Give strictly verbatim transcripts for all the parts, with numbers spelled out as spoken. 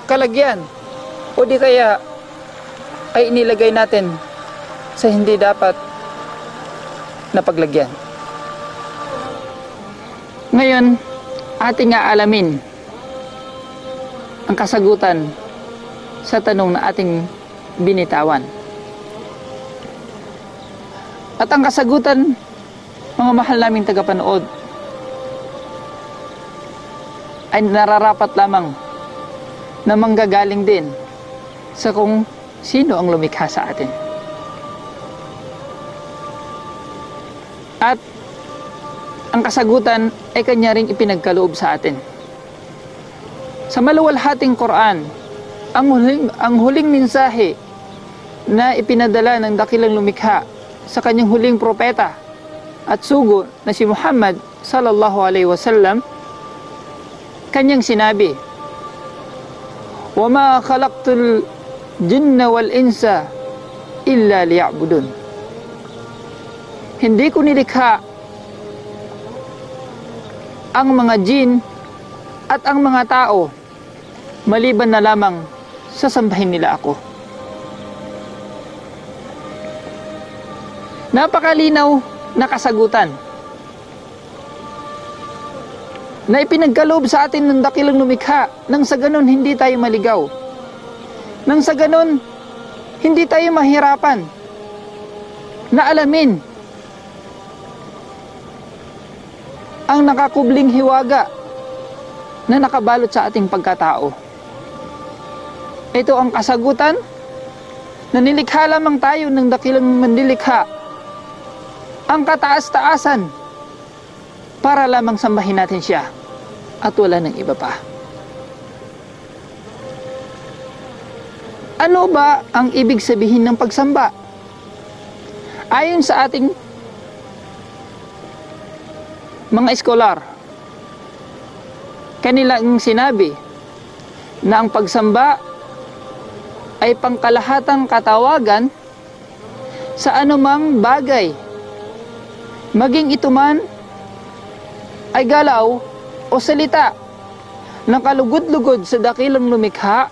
kalagyan o di kaya ay inilagay natin sa hindi dapat na paglagyan. Ngayon, ating aalamin ang kasagutan sa tanong na ating binitawan. At ang kasagutan, mga mahal naming tagapanood, ay nararapat lamang na manggagaling din sa kung sino ang lumikha sa atin. At ang kasagutan ay kanya ring ipinagkaloob sa atin. Sa maluwalhating Quran, ang huling, ang huling mensahe na ipinadala ng dakilang lumikha sa kanyang huling propeta at sugo na si Muhammad sallallahu alaihi wasallam, kanyang sinabi, "Wama khalaqtul jinna wal insa illa liya'budun." Hindi ko nilikha ang mga jin at ang mga tao maliban na lamang sasambahin nila ako. Napakalinaw na kasagutan na ipinagkaloob sa atin ng dakilang lumikha, nang sa ganon hindi tayo maligaw, nang sa ganon hindi tayo mahirapan na alamin ang nakakubling hiwaga na nakabalot sa ating pagkatao. Ito ang kasagutan na nilikha lamang tayo ng dakilang manlilikha, ang kataas-taasan, para lamang sambahin natin siya at wala ng iba pa. Ano ba ang ibig sabihin ng pagsamba? Ayon sa ating mga eskolar, kanilang sinabi na ang pagsamba ay pangkalahatang katawagan sa anumang bagay, maging ito man ay galaw o salita ng kalugod-lugod sa dakilang lumikha,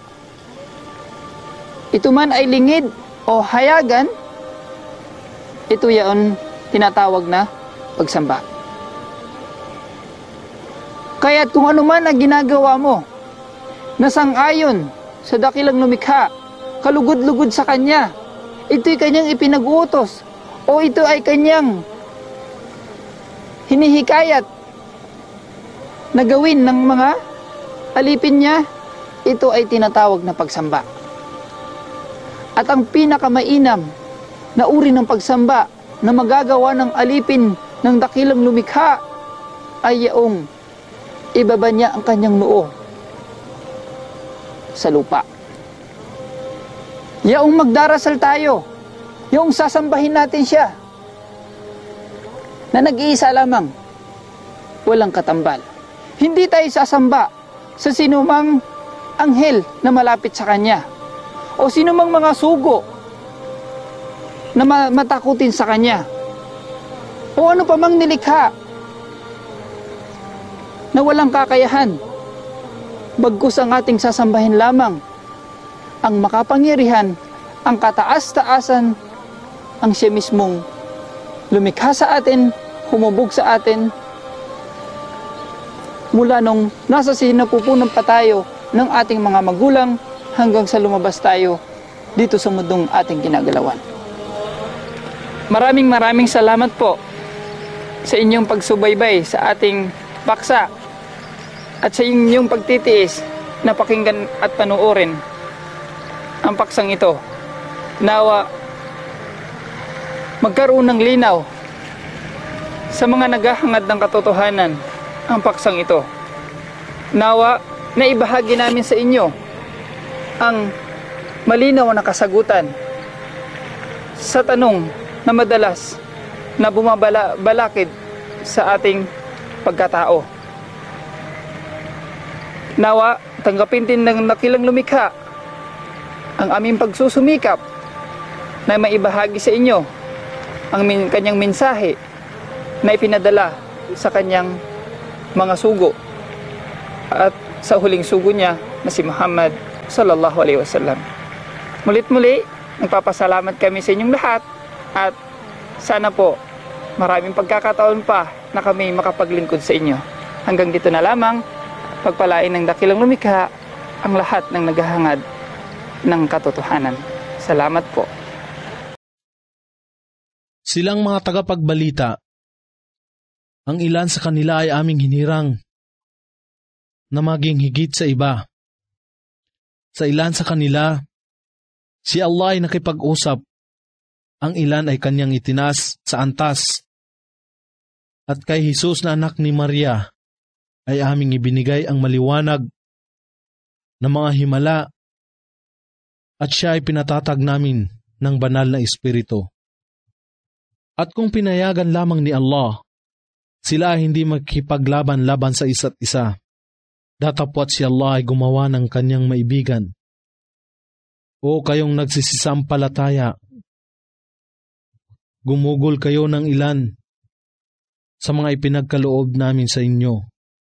ito man ay lingid o hayagan, ito yaon tinatawag na pagsamba. Kaya't kung ano man ang ginagawa mo na sang-ayon sa dakilang lumikha, kalugod-lugod sa kanya, ito'y kanyang ipinag-uutos o ito ay kanyang hinihikayat na gawin ng mga alipin niya, ito ay tinatawag na pagsamba. At ang pinakamainam na uri ng pagsamba na magagawa ng alipin ng dakilang lumikha ay yaong ibaba niya ang kanyang noo sa lupa. Yaong magdarasal tayo, yung sasambahin natin siya na nag-iisa lamang, walang katambal. Hindi tayo sasamba sa sinumang anghel na malapit sa kanya o sinumang mga sugo na matakutin sa kanya o ano pa mang nilikha na walang kakayahan, bagkus ang ating sasambahin lamang ang makapangyarihan, ang kataas-taasan, ang siya mismong lumikha sa atin, humubog sa atin mula nung nasa sinapupunan pa tayo ng ating mga magulang hanggang sa lumabas tayo dito sa mundong ating ginagalawan. Maraming maraming salamat po sa inyong pagsubaybay sa ating paksa at sa inyong pagtitiis na pakinggan at panuorin ang paksang ito. Nawa magkaroon ng linaw sa mga naghahangad ng katotohanan ang paksang ito. Nawa na ibahagi namin sa inyo ang malinaw na kasagutan sa tanong na madalas na bumabalakid sa ating pagkatao. Nawa tanggapin din ng dakilang lumikha ang aming pagsusumikap na maibahagi sa inyo ang min kanyang mensahe na ipinadala sa kanyang mga sugo at sa huling sugo niya na si Muhammad sallallahu alaihi wasallam. Mulit-muli, nagpapasalamat kami sa inyong lahat at sana po maraming pagkakataon pa na kami makapaglingkod sa inyo. Hanggang dito na lamang, pagpalain ng dakilang lumikha ang lahat ng naghahangad ng katotohanan. Salamat po. Silang mga tagapagbalita, ang ilan sa kanila ay aming hinirang na maging higit sa iba. Sa ilan sa kanila, si Allah ay nakipag-usap, ang ilan ay kanyang itinas sa antas. At kay Jesus na anak ni Maria, ay aming ibinigay ang maliwanag na mga himala at siya ay pinatatag namin ng banal na Espiritu. At kung pinayagan lamang ni Allah, sila ay hindi magkipaglaban-laban sa isa't isa. Datapwat si Allah ay gumawa ng kanyang maibigan. O kayong nagsisisampalataya, gumugol kayo ng ilan sa mga ipinagkaloob namin sa inyo.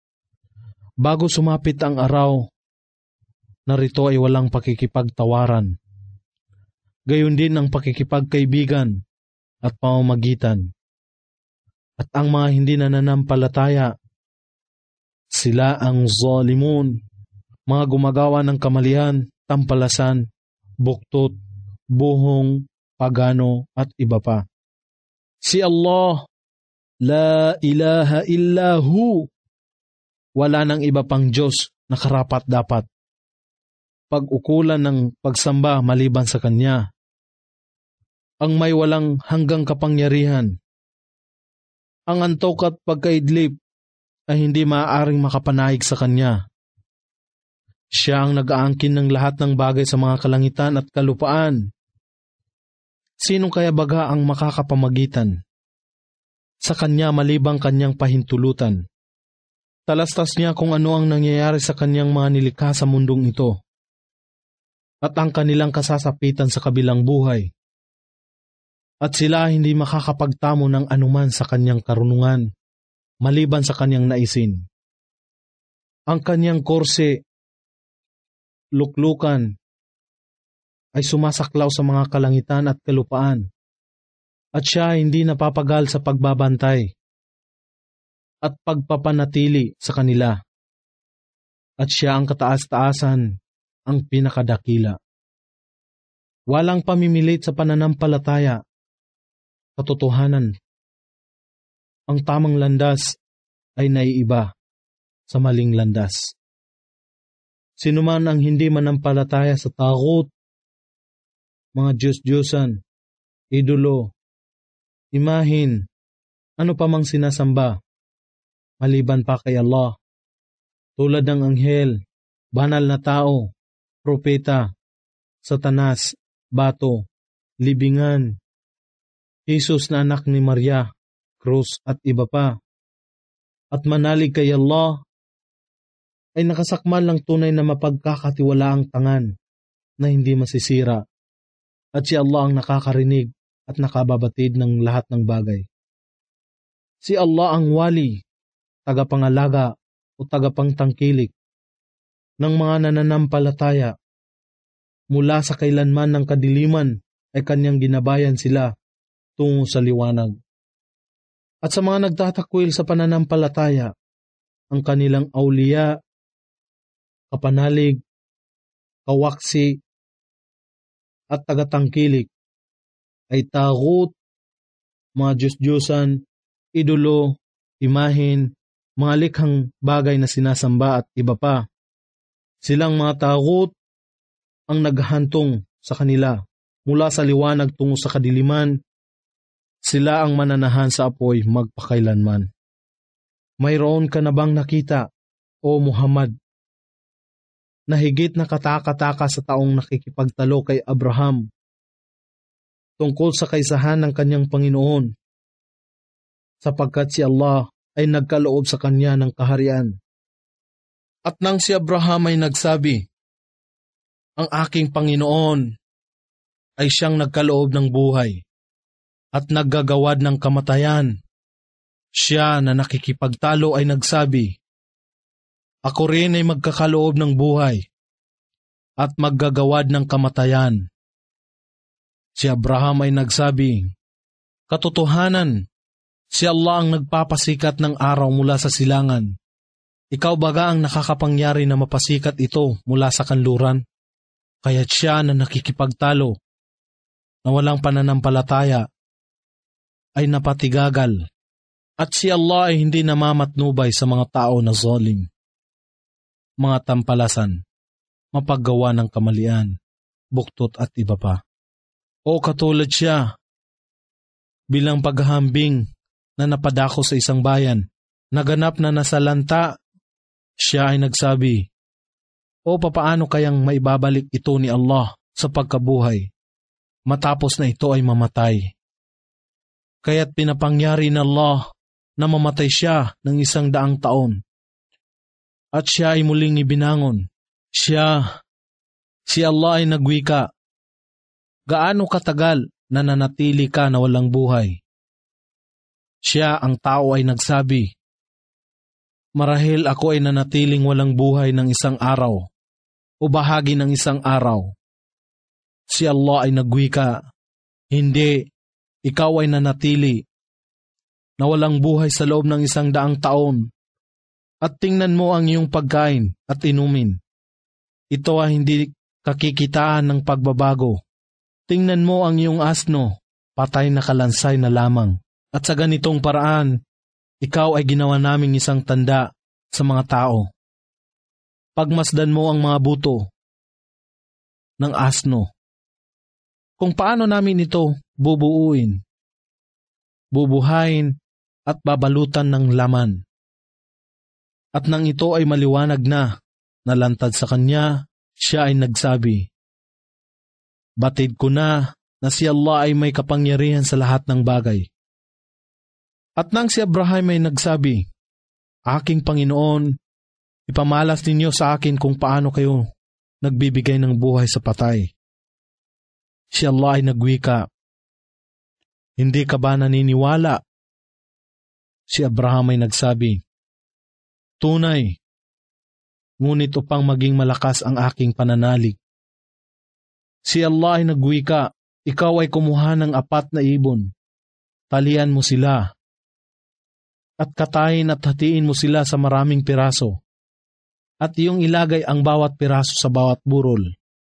Bago sumapit ang araw, narito ay walang pakikipagtawaran. Gayon din ang pakikipagkaibigan at pamamagitan. At ang mga hindi nananampalataya, sila ang zalimun, mga gumagawa ng kamalian, tampalasan, buktot, buhong, pagano at iba pa. Si Allah, la ilaha illahu, wala nang iba pang Diyos na karapat dapat pag-ukulan ng pagsamba maliban sa Kanya, ang may walang hanggang kapangyarihan. Ang antok at pagkaidlip ay hindi maaaring makapanahig sa Kanya. Siya ang nag-aangkin ng lahat ng bagay sa mga kalangitan at kalupaan. Sino kaya baga ang makakapamagitan sa Kanya malibang Kanyang pahintulutan? Talastas niya kung ano ang nangyayari sa Kanyang mga nilikha sa mundong ito at ang kanilang kasasapitan sa kabilang buhay. At sila hindi makakapagtamo ng anuman sa Kanyang karunungan, maliban sa Kanyang naisin. Ang Kanyang korse, luklukan, ay sumasaklaw sa mga kalangitan at kalupaan, at siya hindi napapagal sa pagbabantay at pagpapanatili sa kanila. At siya ang kataas-taasan, ang pinakadakila. Walang pamimilit sa pananampalataya, katotohanan. Ang tamang landas ay naiiba sa maling landas. Sino man ang hindi manampalataya sa taghut, mga Diyos-Diyosan, idolo, imahin, ano pa mang sinasamba, maliban pa kay Allah, tulad ng anghel, banal na tao, propeta, satanas, bato, libingan, Jesus na anak ni Maria, krus at iba pa. At manalig kay Allah ay nakasakmal lang tunay na mapagkakatiwalaang tangan na hindi masisira. At si Allah ang nakakarinig at nakababatid ng lahat ng bagay. Si Allah ang wali, tagapangalaga o tagapangtangkilik ng mga nananampalataya. Mula sa kailanman ng kadiliman ay Kanyang ginabayan sila tungo sa liwanag. At sa mga nagtatakwil sa pananampalataya, ang kanilang awliya, kapanalig, kawaksi, at tagatangkilik ay taghut, mga Diyos-Diyosan, idolo, imahin, mga likhang bagay na sinasamba at iba pa. Silang mga taghut ang naghahantong sa kanila mula sa liwanag tungo sa kadiliman. Sila ang mananahan sa apoy magpakailanman. Mayroon ka na bang nakita, o Muhammad, na higit na kataka-taka sa taong nakikipagtalo kay Abraham tungkol sa kaisahan ng kanyang Panginoon, sapagkat si Allah ay nagkaloob sa kanya ng kaharian. At nang si Abraham ay nagsabi, ang aking Panginoon ay siyang nagkaloob ng buhay at naggagawad ng kamatayan, siya na nakikipagtalo ay nagsabi, ako rin ay magkakaloob ng buhay at maggagawad ng kamatayan. Si Abraham ay nagsabi, "Katotohanan, si Allah ang nagpapasikat ng araw mula sa silangan. Ikaw baga ang nakakapangyari na mapasikat ito mula sa kanluran?" Kaya't siya na nakikipagtalo, na walang pananampalataya, ay napatigagal. At si Allah ay hindi namamatnubay sa mga tao na zalim, mga tampalasan, mapaggawa ng kamalian, buktot at iba pa. O katulad siya, bilang paghahambing na napadako sa isang bayan, naganap na nasalanta, siya ay nagsabi, "O papaano kayang maibabalik ito ni Allah sa pagkabuhay, matapos na ito ay mamatay?" Kaya't pinapangyari ng Allah na mamatay siya ng isang daang taon. At siya ay muling ibinangon. Siya, si Allah ay nagwika, "Gaano katagal na nanatili ka na walang buhay?" Siya, ang tao, ay nagsabi, "Marahil ako ay nanatiling walang buhay ng isang araw o bahagi ng isang araw." Si Allah ay nagwika, "Hindi, ikaw ay nanatili na walang buhay sa loob ng isang daang taon. At tingnan mo ang iyong pagkain at inumin. Ito ay hindi kakikitaan ng pagbabago. Tingnan mo ang iyong asno, patay na kalansay na lamang. At sa ganitong paraan, ikaw ay ginawa naming isang tanda sa mga tao. Pagmasdan mo ang mga buto ng asno. Kung paano namin ito bubuuin, bubuhayin at babalutan ng laman. At nang ito ay maliwanag na, nalantad sa kanya, siya ay nagsabi, "Batid ko na na si Allah ay may kapangyarihan sa lahat ng bagay." At nang si Abraham ay nagsabi, "Aking Panginoon, ipamalas ninyo sa akin kung paano kayo nagbibigay ng buhay sa patay." Si Allah ay nagwika, "Hindi ka ba naniniwala?" Si Abraham ay nagsabi, "Tunay, ngunit upang maging malakas ang aking pananalig." Si Allah ay nagwika, "Ikaw ay kumuha ng apat na ibon, talian mo sila, at katayin at hatiin mo sila sa maraming piraso, at iyong ilagay ang bawat piraso sa bawat burol.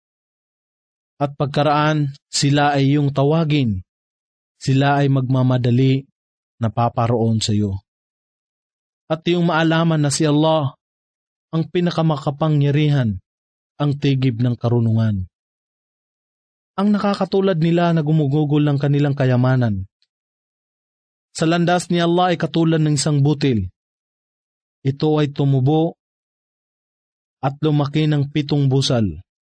At pagkaraan, sila ay iyong tawagin, sila ay magmamadali na paparoon sa iyo. At iyong maalaman na si Allah ang pinakamakapangyarihan, ang tigib ng karunungan." Ang nakakatulad nila na gumugugol ng kanilang kayamanan. Sa landas ni Allah ay katulad ng isang butil. Ito ay tumubo at lumaki ng pitong busal.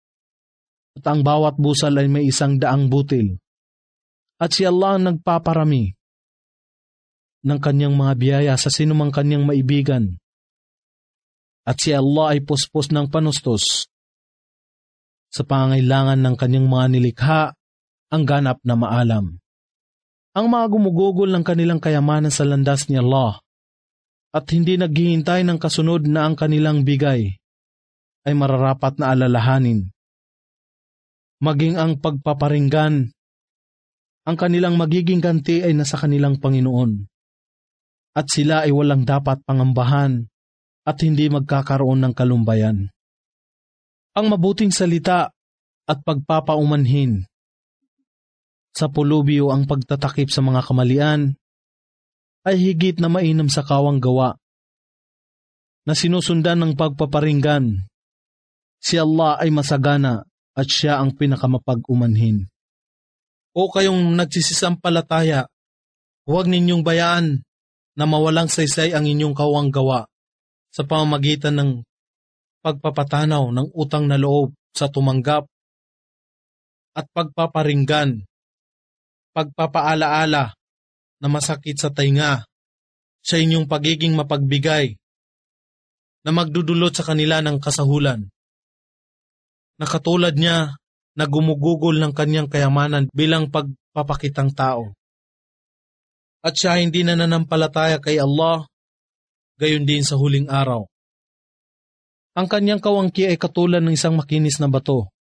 At ang bawat busal ay may isang daang butil. At si Allah ang nagpaparami ng kanyang mga biyaya sa sinumang kanyang maibigan. At si Allah ay puspos ng panustos sa pangangailangan ng kanyang mga nilikha, ang ganap na maalam. Ang mga gumugugol ng kanilang kayamanan sa landas ni Allah at hindi naghihintay ng kasunod na ang kanilang bigay ay mararapat na alalahanin. Maging ang pagpaparinggan, ang kanilang magiging ganti ay nasa kanilang Panginoon. At sila ay walang dapat pangambahan at hindi magkakaroon ng kalumbayan. Ang mabuting salita at pagpapaumanhin, sa pulubi o ang pagtatakip sa mga kamalian, ay higit na mainam sa kawang gawa, na sinusundan ng pagpaparinggan. Si Allah ay masagana at siya ang pinakamapag-umanhin. O kayong nagsisisampalataya, huwag ninyong bayaan na mawalang saysay ang inyong kawang gawa sa pamamagitan ng pagpapatanaw ng utang na loob sa tumanggap at pagpaparinggan, pagpapaalaala na masakit sa tainga sa inyong pagiging mapagbigay na magdudulot sa kanila ng kasahulan. Na katulad niya na gumugugol ng kanyang kayamanan bilang pagpapakitang tao. At siya hindi na nanampalataya kay Allah, gayon din sa huling araw. Ang kanyang kawangki ay katulad ng isang makinis na bato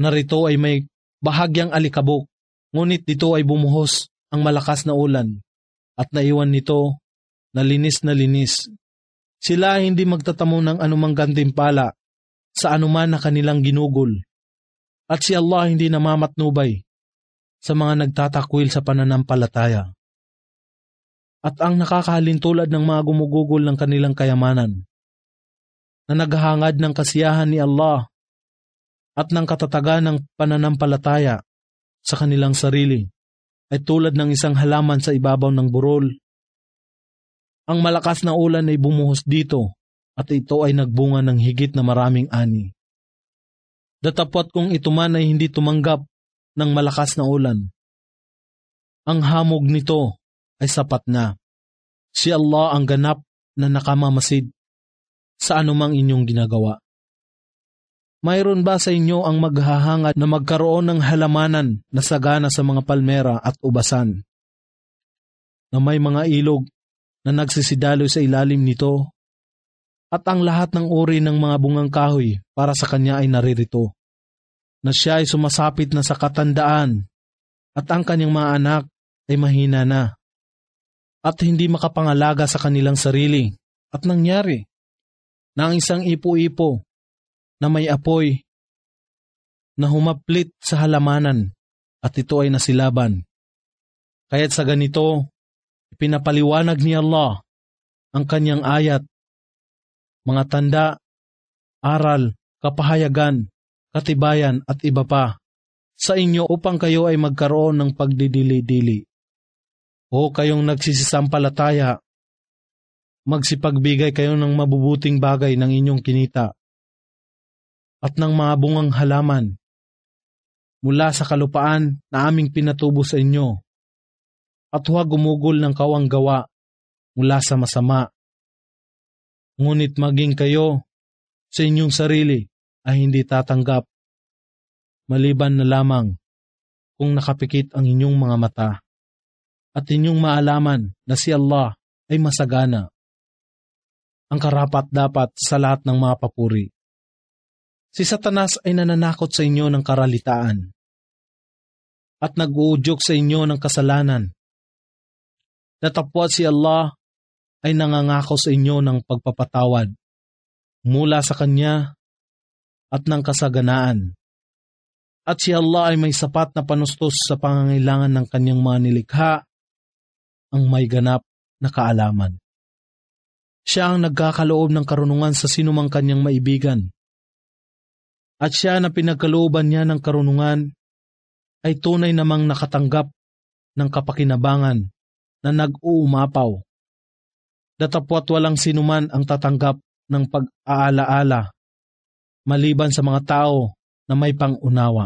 Narito ay may bahagyang alikabok, ngunit dito ay bumuhos ang malakas na ulan at naiwan nito na linis na linis. Sila ay hindi magtatamo ng anumang gantimpala sa anuman na kanilang ginugol. At si Allah hindi namamatnubay sa mga nagtatakwil sa pananampalataya. At ang nakakahalintulad ng mga gumugugol ng kanilang kayamanan, na naghahangad ng kasiyahan ni Allah at ng katatagan ng pananampalataya sa kanilang sarili, ay tulad ng isang halaman sa ibabaw ng burol. Ang malakas na ulan ay bumuhos dito at ito ay nagbunga ng higit na maraming ani. Datapwat kung ito man ay hindi tumanggap ng malakas na ulan, ang hamog nito ay sapat na. Si Allah ang ganap na nakamamasid sa anumang inyong ginagawa. Mayroon ba sa inyo ang maghahangad na magkaroon ng halamanan na sagana sa mga palmera at ubasan, na may mga ilog na nagsisidaloy sa ilalim nito, at ang lahat ng uri ng mga bungang kahoy para sa kanya ay naririto, na siya ay sumasapit na sa katandaan at ang kanyang mga anak ay mahina na at hindi makapangalaga sa kanilang sarili, at nangyari na ang isang ipo-ipo na may apoy na humaplit sa halamanan at ito ay nasilaban. Kaya't sa ganito, ipinapaliwanag ni Allah ang kanyang ayat, mga tanda, aral, kapahayagan, katibayan at iba pa sa inyo upang kayo ay magkaroon ng pagdidili-dili. O kayong nagsisisampalataya, magsipagbigay kayo ng mabubuting bagay ng inyong kinita at ng mga bungang halaman mula sa kalupaan na aming pinatubo sa inyo, at huwag gumugol ng kawang gawa mula sa masama. Ngunit maging kayo sa inyong sarili ay hindi tatanggap, maliban na lamang kung nakapikit ang inyong mga mata at inyong maalaman na si Allah ay masagana, ang karapat-dapat sa lahat ng mga papuri. Si Satanas ay nananakot sa inyo ng karalitaan at nag-uudyok sa inyo ng kasalanan. Datapwat si Allah ay nangangako sa inyo ng pagpapatawad mula sa Kanya at ng kasaganaan. At si Allah ay may sapat na panustos sa pangangailangan ng Kanyang mga nilikha, ang may ganap na kaalaman. Siya ang nagkakaloob ng karunungan sa sinumang Kanyang maibigan. At siya na pinagkalooban niya ng karunungan ay tunay namang nakatanggap ng kapakinabangan na nag-uumapaw. Datapwat walang sinuman ang tatanggap ng pag-aalaala maliban sa mga tao na may pangunawa.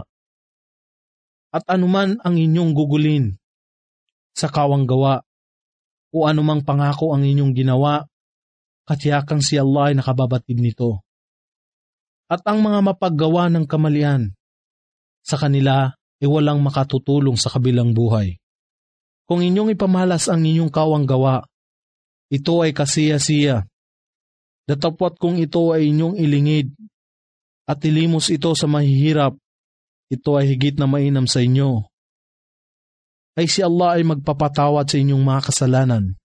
At anuman ang inyong gugulin sa kawang gawa o anumang pangako ang inyong ginawa, katiyakang si Allah ay nakababatid nito. At ang mga mapaggawa ng kamalian sa kanila ay walang makatutulong sa kabilang buhay. Kung inyong ipamalas ang inyong kawang gawa, ito ay kasiya-siya. Datapwat kung ito ay inyong ilingid at ilimos ito sa mahihirap, ito ay higit na mainam sa inyo. Ay si Allah ay magpapatawad sa inyong mga kasalanan.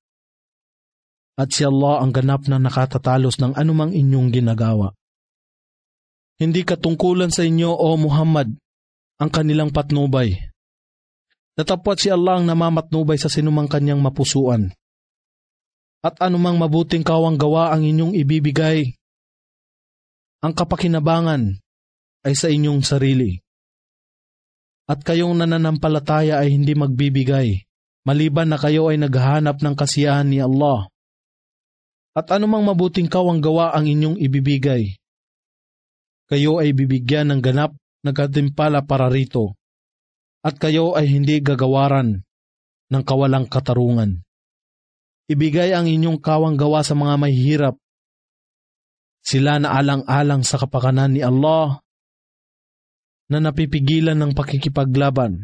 At si Allah ang ganap na nakatatalos ng anumang inyong ginagawa. Hindi katungkulan sa inyo, O Muhammad, ang kanilang patnubay. Datapwat si Allah ang namamatnubay sa sinumang kanyang mapusuan. At anumang mabuting kawang gawa ang inyong ibibigay, ang kapakinabangan ay sa inyong sarili. At kayong nananampalataya ay hindi magbibigay, maliban na kayo ay naghahanap ng kasiyahan ni Allah. At anumang mabuting kawang gawa ang inyong ibibigay, kayo ay bibigyan ng ganap na gantimpala para rito, at kayo ay hindi gagawaran ng kawalang katarungan. Ibigay ang inyong kawang gawa sa mga mahihirap. Sila na alang-alang sa kapakanan ni Allah na napipigilan ng pakikipaglaban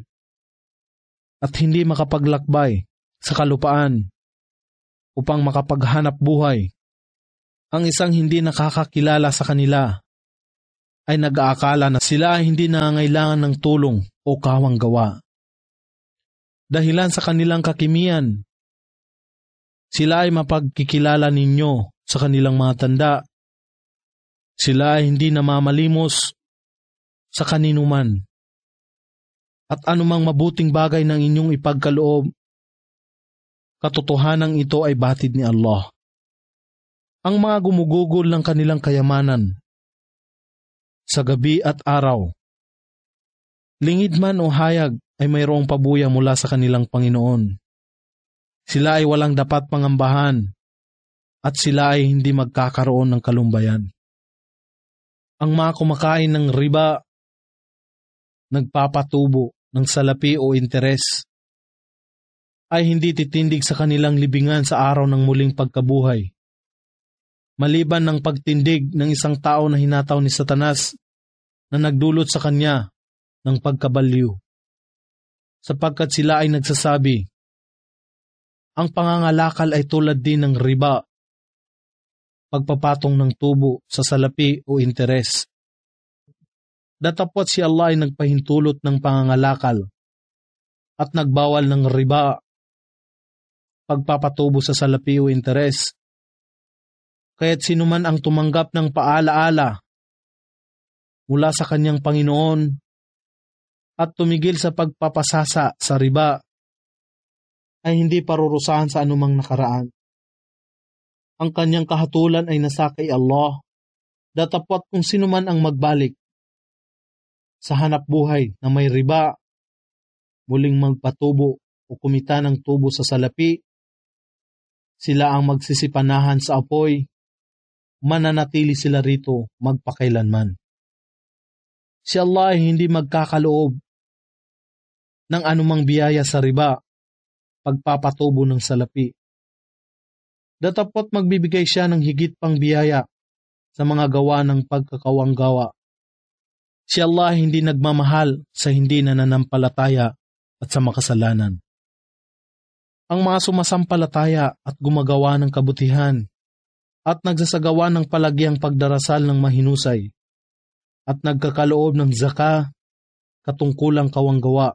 at hindi makapaglakbay sa kalupaan upang makapaghanap buhay. Ang isang hindi nakakakilala sa kanila ay nag-aakala na sila ay hindi nangangailangan ng tulong o kawang gawa. Dahilan sa kanilang kakimian, sila ay mapagkikilala ninyo sa kanilang mga tanda. Sila ay hindi namamalimos sa kaninuman. At anumang mabuting bagay ng inyong ipagkaloob, katotohanan ito ay batid ni Allah. Ang mga gumugugol ng kanilang kayamanan sa gabi at araw, lingid man o hayag, ay mayroong pabuya mula sa kanilang Panginoon. Sila ay walang dapat pangambahan at sila ay hindi magkakaroon ng kalumbayan. Ang mga kumakain ng riba, nagpapatubo ng salapi o interes, ay hindi titindig sa kanilang libingan sa araw ng muling pagkabuhay. Maliban ng pagtindig ng isang tao na hinataw ni Satanas na nagdulot sa kanya ng pagkabaliw. Sapagkat sila ay nagsasabi, ang pangangalakal ay tulad din ng riba, pagpapatong ng tubo sa salapi o interes. Datapwat si Allah ay nagpahintulot ng pangangalakal at nagbawal ng riba, pagpapatubo sa salapi o interes. Kaya't sinuman ang tumanggap ng paalaala mula sa kanyang Panginoon at tumigil sa pagpapasasa sa riba, ay hindi parurusahan sa anumang nakaraan. Ang kanyang kahatulan ay nasa kay Allah, datapwat kung sinuman ang magbalik sa hanap buhay na may riba, muling magpatubo o kumita ng tubo sa salapi, sila ang magsisipanahan sa apoy, mananatili sila rito magpakailanman. Si Allah ay hindi magkakaloob ng anumang biyaya sa riba, pagpapatubo ng salapi. Datapwat magbibigay siya ng higit pang biyaya sa mga gawa ng pagkakawanggawa. Si Allah ay hindi nagmamahal sa hindi nananampalataya at sa makasalanan. Ang mga sumasampalataya at gumagawa ng kabutihan at nagsasagawa ng palagyang pagdarasal ng mahinusay at nagkakaloob ng zaka, katungkulang kawanggawa,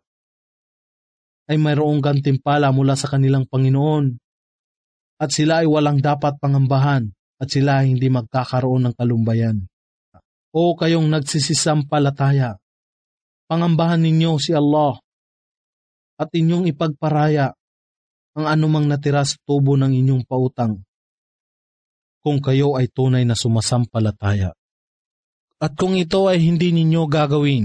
ay mayroong gantimpala mula sa kanilang Panginoon at sila ay walang dapat pangambahan at sila ay hindi magkakaroon ng kalumbayan. O kayong nagsisisampalataya, pangambahan ninyo si Allah at inyong ipagparaya ang anumang natira sa tubo ng inyong pautang kung kayo ay tunay na sumasampalataya. At kung ito ay hindi ninyo gagawin,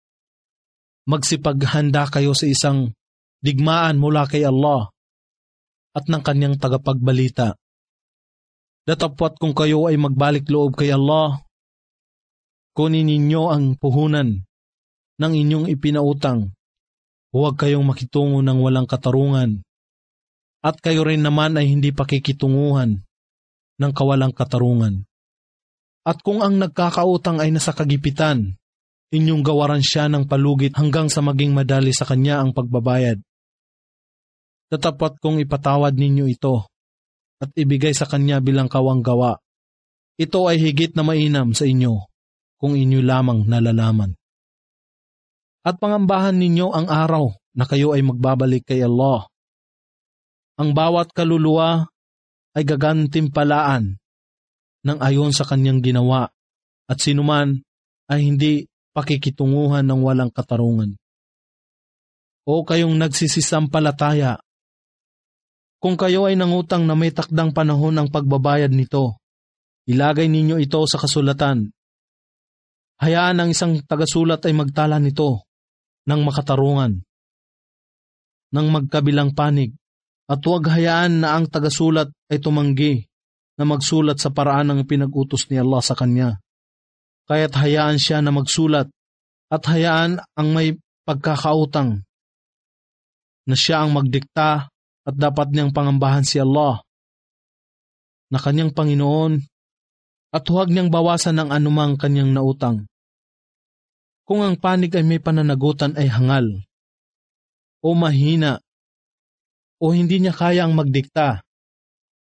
magsipaghanda kayo sa isang digmaan mula kay Allah at ng kanyang tagapagbalita. Datapwat kung kayo ay magbalik loob kay Allah, kunin ninyo ang puhunan ng inyong ipinautang. Huwag kayong makitungo ng walang katarungan, at kayo rin naman ay hindi pakikitunguhan ng kawalang katarungan. At kung ang nagkakautang ay nasa kagipitan, inyong gawaran siya ng palugit hanggang sa maging madali sa kanya ang pagbabayad. Tatapat kong ipatawad ninyo ito at ibigay sa kanya bilang kawanggawa. Ito ay higit na mainam sa inyo kung inyo lamang nalalaman. At pangambahan ninyo ang araw na kayo ay magbabalik kay Allah. Ang bawat kaluluwa ay gagantimpalaan ng ayon sa kanyang ginawa at sinuman ay hindi pakikitunguhan ng walang katarungan. O kayong nagsisisampalataya, kung kayo ay nangutang na may takdang panahon ang pagbabayad nito, ilagay ninyo ito sa kasulatan. Hayaan ang isang tagasulat ay magtala nito ng makatarungan, ng magkabilang panig, at huwag hayaan na ang tagasulat ay tumanggi na magsulat sa paraan ng pinag-utos ni Allah sa kanya. Kaya't hayaan siya na magsulat at hayaan ang may pagkakautang na siya ang magdikta at dapat niyang pangambahan si Allah na kanyang Panginoon at huwag niyang bawasan ng anumang kanyang nautang. Kung ang panig ay may pananagutan ay hangal o mahina o hindi niya kaya ang magdikta,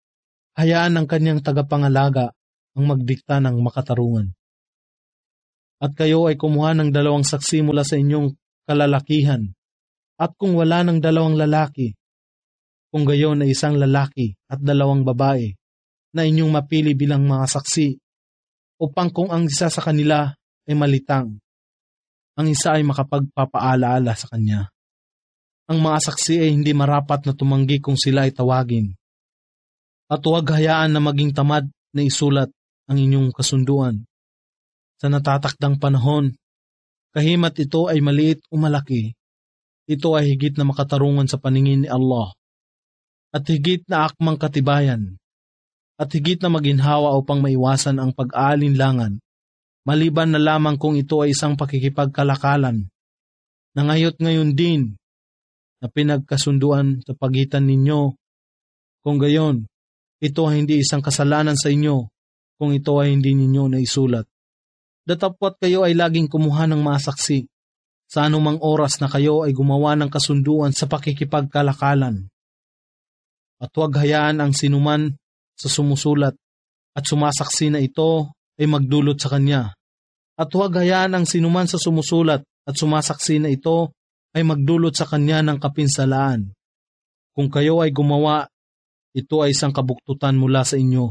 hayaan ang kanyang tagapangalaga ang magdikta ng makatarungan. At kayo ay kumuha ng dalawang saksi mula sa inyong kalalakihan. At kung wala ng dalawang lalaki, kung gayon ay isang lalaki at dalawang babae na inyong mapili bilang mga saksi, upang kung ang isa sa kanila ay malitang, ang isa ay makapagpapaalaala sa kanya. Ang mga saksi ay hindi marapat na tumanggi kung sila ay tawagin. At huwag hayaan na maging tamad na isulat ang inyong kasunduan. Sa natatakdang panahon, kahimat ito ay maliit o malaki, ito ay higit na makatarungan sa paningin ni Allah, at higit na akmang katibayan, at higit na maginhawa upang maiwasan ang pag-aalinlangan, maliban na lamang kung ito ay isang pakikipagkalakalan, na ngayot ngayon din na pinagkasunduan sa pagitan ninyo. Kung gayon, ito ay hindi isang kasalanan sa inyo kung ito ay hindi ninyo naisulat. Datapwat kayo ay laging kumuha ng mga saksi sa anumang oras na kayo ay gumawa ng kasunduan sa pakikipagkalakalan. At huwag hayaan ang sinuman sa sumusulat at sumasaksi na ito ay magdulot sa kanya. At huwag hayaan ang sinuman sa sumusulat at sumasaksi na ito ay magdulot sa kanya ng kapinsalaan. Kung kayo ay gumawa, ito ay isang kabuktutan mula sa inyo.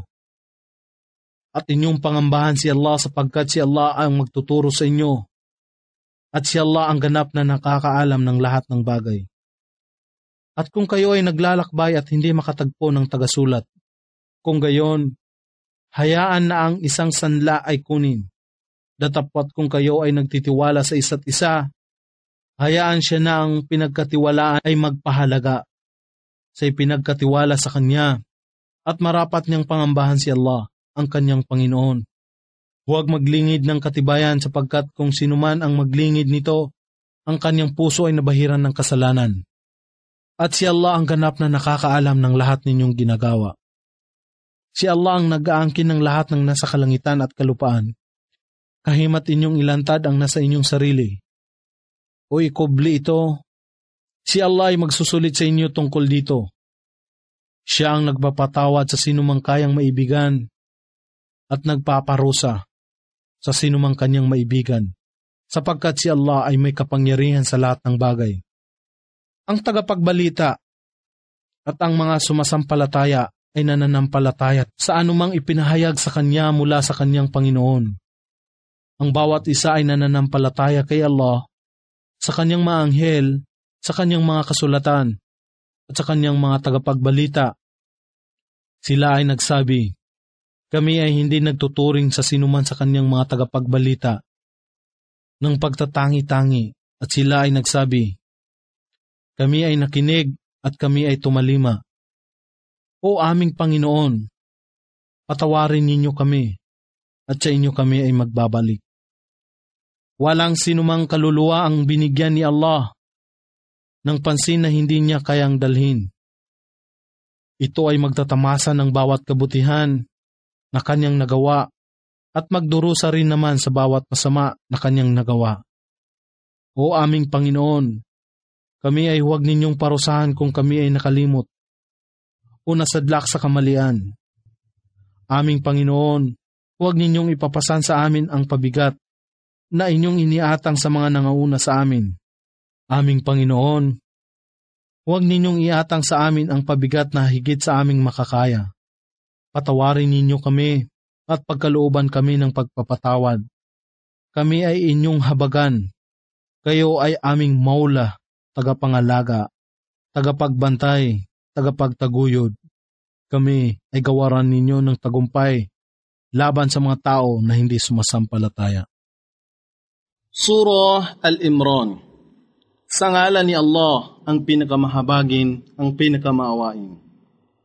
At inyong pangambahan si Allah sapagkat si Allah ang magtuturo sa inyo. At si Allah ang ganap na nakakaalam ng lahat ng bagay. At kung kayo ay naglalakbay at hindi makatagpo ng tagasulat, kung gayon, hayaan na ang isang sanla ay kunin. Datapwat kung kayo ay nagtitiwala sa isa't isa, hayaan siya na ang pinagkatiwalaan ay magpahalaga sa ipinagkatiwala sa kanya, at marapat niyang pangambahan si Allah, ang kanyang Panginoon. Huwag maglingid ng katibayan sapagkat kung sinuman ang maglingid nito, ang kanyang puso ay nabahiran ng kasalanan. At si Allah ang ganap na nakakaalam ng lahat ninyong ginagawa. Si Allah ang nag-aangkin ng lahat ng nasa kalangitan at kalupaan. Kahimat inyong ilantad ang nasa inyong sarili. O ikubli ito, si Allah ay magsusulit sa inyo tungkol dito. Siya ang nagpapatawad sa sinumang kayang maibigan at nagpaparusa sa sinumang kanyang maibigan, sapagkat si Allah ay may kapangyarihan sa lahat ng bagay. Ang tagapagbalita at ang mga sumasampalataya ay nananampalataya sa anumang ipinahayag sa kanya mula sa kanyang Panginoon. Ang bawat isa ay nananampalataya kay Allah, sa kanyang mga anghel, sa kanyang mga kasulatan, at sa kanyang mga tagapagbalita. Sila ay nagsabi, kami ay hindi nagtuturing sa sinuman sa kanyang mga tagapagbalita ng pagtatangi-tangi, at sila ay nagsabi, kami ay nakinig at kami ay tumalima. O aming Panginoon, patawarin ninyo kami at sa inyo kami ay magbabalik. Walang sinumang kaluluwa ang binigyan ni Allah ng pansin na hindi niya kayang dalhin. Ito ay magtatamasa ng bawat kabutihan na kanyang nagawa at magdurusa rin naman sa bawat masama na kanyang nagawa. O aming Panginoon, kami ay huwag ninyong parusahan kung kami ay nakalimot o nasadlak sa kamalian. Aming Panginoon, huwag ninyong ipapasan sa amin ang pabigat na inyong iniatang sa mga nangauna sa amin. Aming Panginoon, huwag ninyong iatang sa amin ang pabigat na higit sa aming makakaya. Patawarin ninyo kami at pagkalooban kami ng pagpapatawad. Kami ay inyong habagan. Kayo ay aming maula, tagapangalaga, tagapagbantay, tagapagtaguyod. Kami ay gawaran ninyo ng tagumpay laban sa mga tao na hindi sumasampalataya. Surah Al-Imran. Sa ngalan ni Allah, ang pinakamahabagin, ang pinakamaawain.